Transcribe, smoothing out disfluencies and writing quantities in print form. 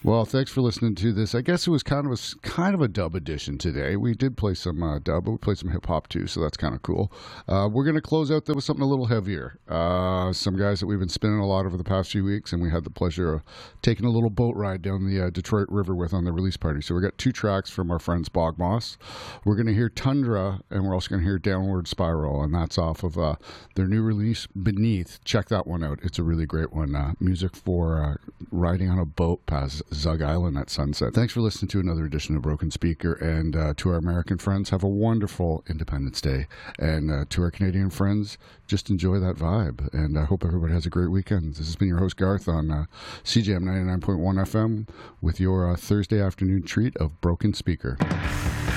Well, thanks for listening to this. I guess it was kind of a dub edition today. We did play some dub, but we played some hip hop too, so that's kind of cool. We're going to close out with something a little heavier. Some guys that we've been spinning a lot over the past few weeks, and we had the pleasure of taking a little boat ride down the Detroit River with on the release party. So we got 2 tracks from our friends Bog Moss. We're going to hear Tundra, and we're also going to hear Downward Spiral, and that's off of their new release Beneath. Check that one out. It's a really great one. Music for riding on a boat past Zug Island at sunset. Thanks for listening to another edition of Broken Speaker, and to our American friends, have a wonderful Independence Day, and to our Canadian friends, just enjoy that vibe, and I hope everybody has a great weekend. This has been your host Garth on CJM 99.1 FM with your Thursday afternoon treat of Broken Speaker.